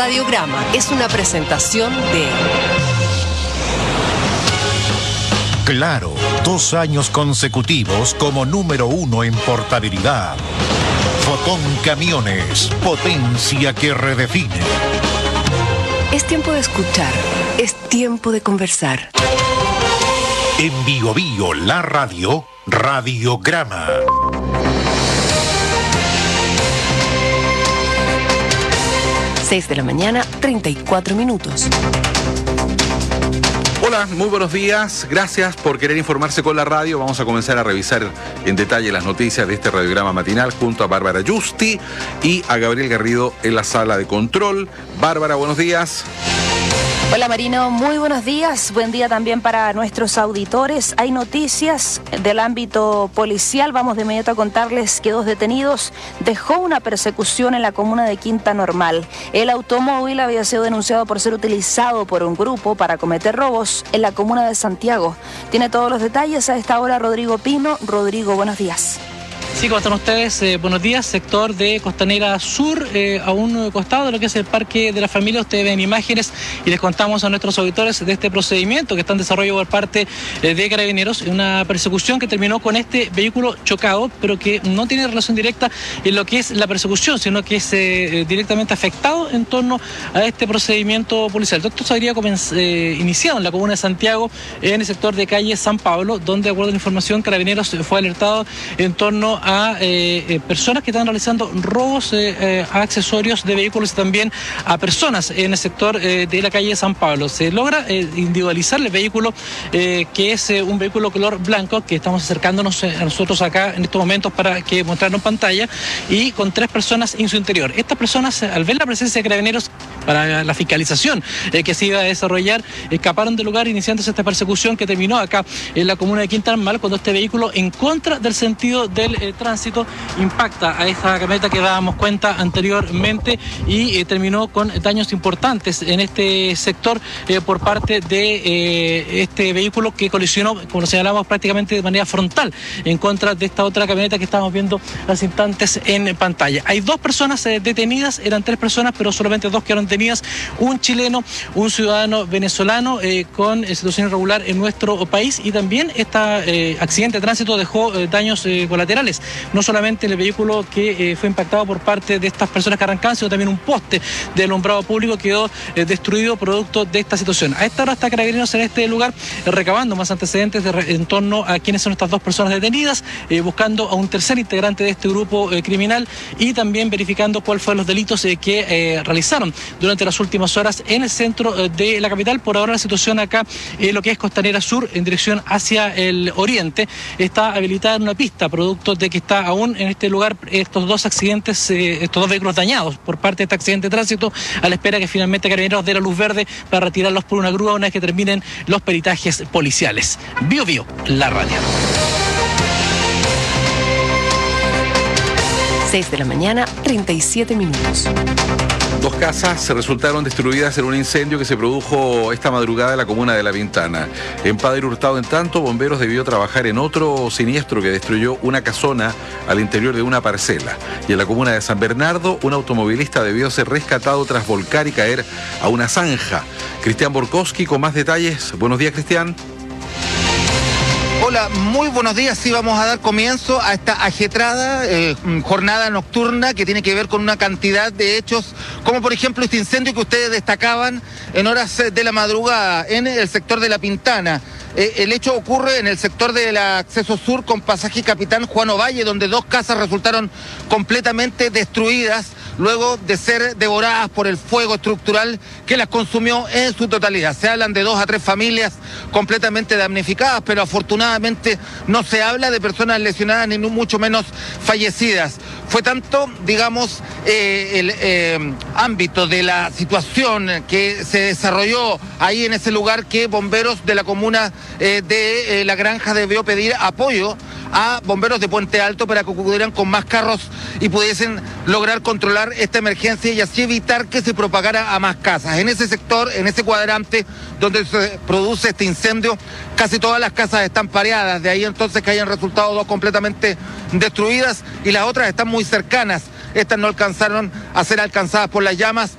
Radiograma es una presentación de... Claro, 2 años consecutivos como número 1 en portabilidad. Fotón Camiones, potencia que redefine. Es tiempo de escuchar, es tiempo de conversar. En Bio Bio, la radio, Radiograma. Seis de la mañana, 34 minutos. Hola, muy buenos días. Gracias por querer informarse con la radio. Vamos a comenzar a revisar en detalle las noticias de este radiograma matinal junto a Bárbara Yusti y a Gabriel Garrido en la sala de control. Bárbara, buenos días. Hola Marino, muy buenos días. Buen día también para nuestros auditores. Hay noticias del ámbito policial. Vamos de inmediato a contarles que 2 detenidos dejó una persecución en la comuna de Quinta Normal. El automóvil había sido denunciado por ser utilizado por un grupo para cometer robos en la comuna de Santiago. Tiene todos los detalles a esta hora Rodrigo Pino. Rodrigo, buenos días. Sí, ¿cómo están ustedes? Buenos días, sector de Costanera Sur, a un costado de lo que es el Parque de la Familia. Ustedes ven imágenes y les contamos a nuestros auditores de este procedimiento que está en desarrollo por parte de Carabineros, una persecución que terminó con este vehículo chocado, pero que no tiene relación directa en lo que es la persecución, sino que es directamente afectado en torno a este procedimiento policial. Todo esto se habría iniciado en la comuna de Santiago, en el sector de calle San Pablo, donde, de acuerdo a la información, Carabineros fue alertado en torno a personas que están realizando robos a accesorios de vehículos y también a personas en el sector de la calle San Pablo. Se logra individualizar el vehículo, que es un vehículo color blanco, que estamos acercándonos a nosotros acá en estos momentos para que mostrarnos en pantalla, y con 3 personas en su interior. Estas personas, al ver la presencia de Carabineros para la fiscalización que se iba a desarrollar, escaparon del lugar, iniciándose esta persecución que terminó acá en la comuna de Quinta Normal, cuando este vehículo, en contra del sentido del tránsito, impacta a esta camioneta que dábamos cuenta anteriormente y terminó con daños importantes en este sector por parte de este vehículo que colisionó, como lo señalamos, prácticamente de manera frontal en contra de esta otra camioneta que estábamos viendo hace instantes en pantalla. Hay 2 personas detenidas, eran 3 personas, pero solamente 2 quedaron detenidas, un chileno, un ciudadano venezolano con situación irregular en nuestro país, y también este accidente de tránsito dejó daños colaterales, no solamente el vehículo que fue impactado por parte de estas personas que arrancaban, sino también un poste de alumbrado público quedó destruido producto de esta situación. A esta hora está Carabineros en este lugar recabando más antecedentes en torno a quiénes son estas 2 personas detenidas, buscando a un tercer integrante de este grupo criminal y también verificando cuáles fueron los delitos que realizaron durante las últimas horas en el centro de la capital. Por ahora la situación acá, lo que es Costanera Sur, en dirección hacia el oriente, está habilitada en una pista, producto de que está aún en este lugar estos 2 accidentes, estos 2 vehículos dañados por parte de este accidente de tránsito, a la espera que finalmente Carabineros dé la luz verde para retirarlos por una grúa una vez que terminen los peritajes policiales. Bio Bio, la radio. 6 de la mañana, 37 minutos. 2 casas resultaron destruidas en un incendio que se produjo esta madrugada en la comuna de La Pintana. En Padre Hurtado, en tanto, bomberos debió trabajar en otro siniestro que destruyó una casona al interior de una parcela. Y en la comuna de San Bernardo, un automovilista debió ser rescatado tras volcar y caer a una zanja. Cristian Borkowski con más detalles. Buenos días, Cristian. Hola, muy buenos días. Sí, vamos a dar comienzo a esta ajetrada jornada nocturna que tiene que ver con una cantidad de hechos, como por ejemplo este incendio que ustedes destacaban en horas de la madrugada en el sector de La Pintana. El hecho ocurre en el sector del acceso sur con pasaje Capitán Juan Ovalle, donde 2 casas resultaron completamente destruidas luego de ser devoradas por el fuego estructural que las consumió en su totalidad. Se hablan de 2 a 3 familias completamente damnificadas, pero afortunadamente no se habla de personas lesionadas ni mucho menos fallecidas. Fue tanto, digamos, el ámbito de la situación que se desarrolló ahí en ese lugar que bomberos de la comuna de La Granja debió pedir apoyo a bomberos de Puente Alto para que acudieran con más carros y pudiesen lograr controlar esta emergencia y así evitar que se propagara a más casas. En ese sector, en ese cuadrante donde se produce este incendio, casi todas las casas están pareadas, de ahí entonces que hayan resultado 2 completamente destruidas y las otras están muy cercanas. Estas no alcanzaron a ser alcanzadas por las llamas,